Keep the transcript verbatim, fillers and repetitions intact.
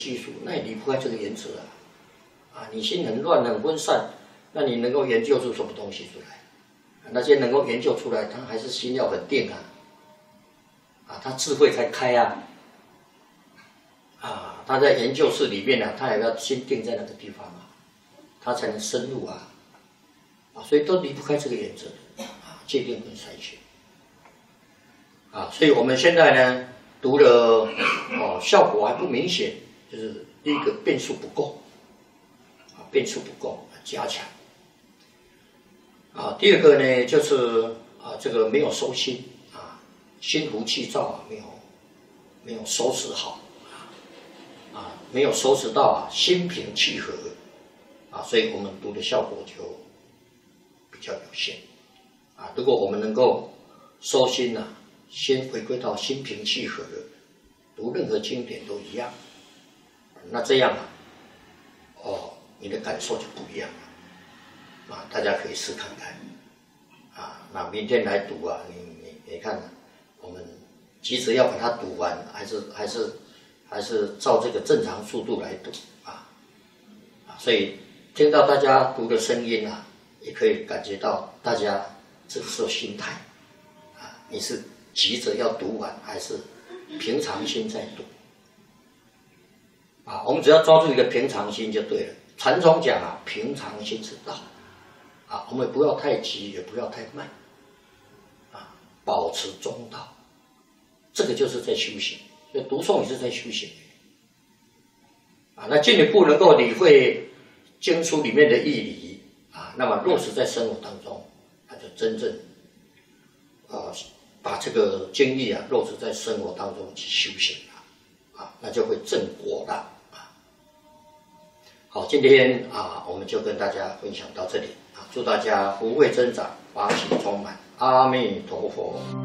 技术，那也离不开这个原则啊。啊，你心很乱、很分散，那你能够研究出什么东西出来？那些能够研究出来，他还是心要很定啊，啊，他智慧才开啊，啊，他在研究室里面呢、啊，他也要心定在那个地方啊，他才能深入啊，啊，所以都离不开这个原则的啊，界定跟筛选啊，所以我们现在呢读了哦，效果还不明显，就是第一个变数不够。 变数不够，加强。啊，第二个呢，就是啊，这个没有收心啊，心浮气躁啊，没有没有收拾好啊，啊，没有收拾到啊，心平气和啊，所以我们读的效果就比较有限啊。如果我们能够收心呐、啊，先回归到心平气和的，读任何经典都一样，那这样啊，哦。 你的感受就不一样了，啊，大家可以试看看，啊，那明天来读啊，你你你看，我们急着要把它读完，还是还是还是照这个正常速度来读啊，啊，所以听到大家读的声音啊，也可以感觉到大家这个时候心态，啊，你是急着要读完，还是平常心在读？啊，我们只要抓住一个平常心就对了。 禅宗讲啊，平常心是道，啊，我们不要太急，也不要太慢，啊，保持中道，这个就是在修行。所以读诵也是在修行，啊，那进一步能够理会经书里面的义理，啊，那么落实在生活当中，那就真正，呃，把这个经义啊落实在生活当中去修行了，啊，那就会正果了。 好，今天啊，我们就跟大家分享到这里啊，祝大家福慧增长，法喜充满，阿弥陀佛。